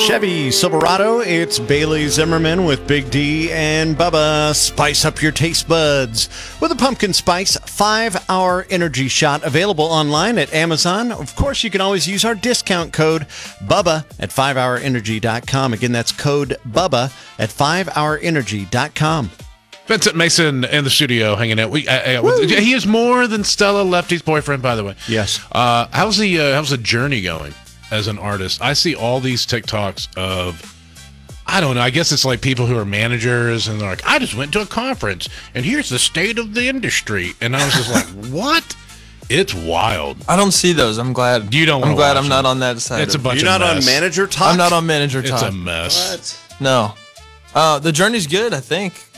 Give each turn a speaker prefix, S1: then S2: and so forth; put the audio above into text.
S1: Chevy Silverado, it's Bailey Zimmerman with Big D and Bubba. Spice up your taste buds with a pumpkin spice 5-hour energy shot available online at Amazon. Of course, you can always use our discount code BUBBA at 5hourenergy.com. Again, that's code BUBBA at 5hourenergy.com.
S2: Vincent Mason in the studio hanging out. He is more than Stella Lefty's boyfriend, by the way.
S1: Yes.
S2: How's the journey going as an artist? I see all these TikToks of, I don't know, I guess it's like people who are managers and they're like, I just went to a conference and here's the state of the industry. And I was just like, what? It's wild.
S3: I don't see those. I'm glad.
S2: You don't.
S3: I'm glad I'm not on that side.
S2: It's a bunch
S1: You're
S2: of
S1: not
S2: mess.
S1: on Manager Talk?
S3: I'm not on Manager Talk.
S2: It's a mess.
S1: What?
S3: No. The journey's good, I think.